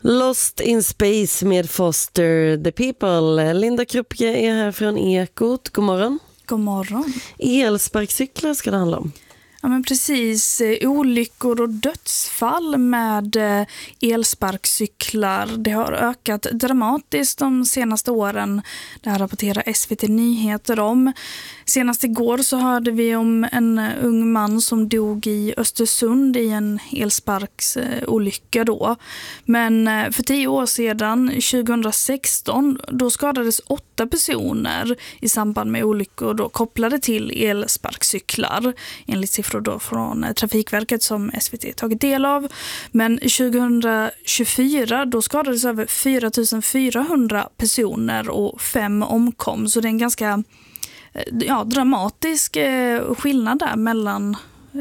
Lost in Space med Foster the People. Linda Kruppke är här från Ekot. God morgon. God morgon. Elsparkcyklar ska det handla om. Ja, men precis. Olyckor och dödsfall med elsparkcyklar. Det har ökat dramatiskt de senaste åren. Det här rapporterar SVT Nyheter om. Senast igår så hörde vi om en ung man som dog i Östersund i en elsparksolycka då. Men för 10 år sedan, 2016, då skadades 8 personer i samband med olyckor då kopplade till elsparkcyklar. Enligt siffror då från Trafikverket som SVT tagit del av. Men 2024 då skadades över 4400 personer och 5 omkom. Så det är en ganska dramatisk skillnad där mellan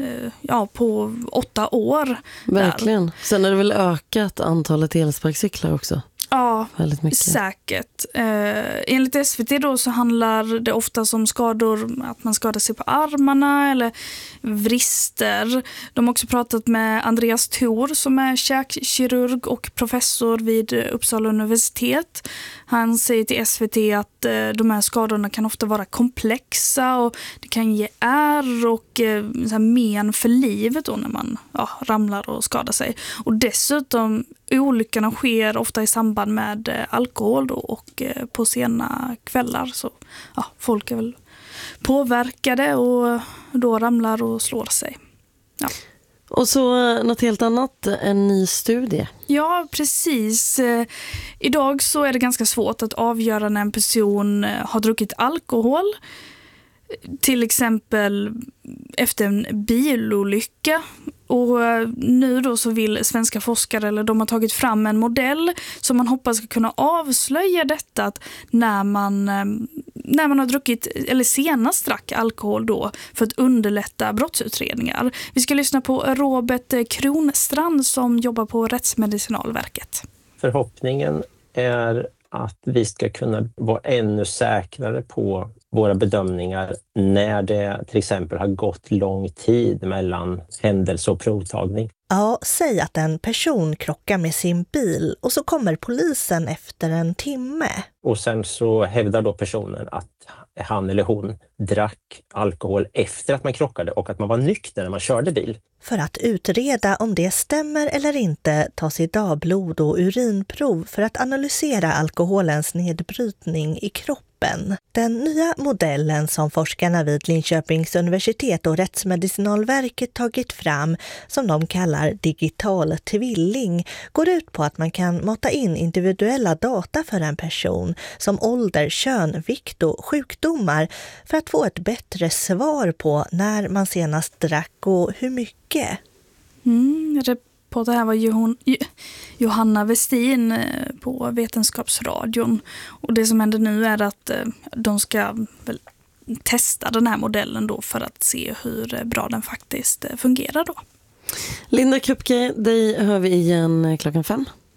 på 8 år. Verkligen. Där. Sen har det väl ökat antalet elsparkcyklar också. Ja, väldigt mycket. Säkert. Enligt SVT då så handlar det ofta om skador, att man skadar sig på armarna eller vrister. De har också pratat med Andreas Thor som är käkkirurg och professor vid Uppsala universitet. Han säger till SVT att de här skadorna kan ofta vara komplexa och det kan ge ärr och men för livet då när man ramlar och skadar sig. Och dessutom olyckorna sker ofta i samband med alkohol då och på sena kvällar. Så folk är väl påverkade och då ramlar och slår sig. Ja. Och så något helt annat, en ny studie. Ja, precis. Idag så är det ganska svårt att avgöra när en person har druckit alkohol. Till exempel efter en bilolycka. Och nu då så vill svenska forskare, eller de har tagit fram en modell som man hoppas ska kunna avslöja detta, att när man har druckit eller senast drack alkohol då, för att underlätta brottsutredningar. Vi ska lyssna på Robert Kronstrand som jobbar på Rättsmedicinalverket. Förhoppningen är att vi ska kunna vara ännu säkrare på våra bedömningar när det till exempel har gått lång tid mellan händelse och provtagning. Ja, säg att en person krockar med sin bil och så kommer polisen efter en timme. Och sen så hävdar då personen att han eller hon drack alkohol efter att man krockade och att man var nykter när man körde bil. För att utreda om det stämmer eller inte tas idag blod- och urinprov för att analysera alkoholens nedbrytning i kroppen. Den nya modellen som forskarna vid Linköpings universitet och Rättsmedicinalverket tagit fram, som de kallar digital tvilling, går ut på att man kan mata in individuella data för en person som ålder, kön, vikt och sjukdomar för att få ett bättre svar på när man senast drack och hur mycket. Reporter här var Johanna Westin på Vetenskapsradion. Och det som händer nu är att de ska väl testa den här modellen då för att se hur bra den faktiskt fungerar då. Linda Kruppke, dig hör vi igen 5:00.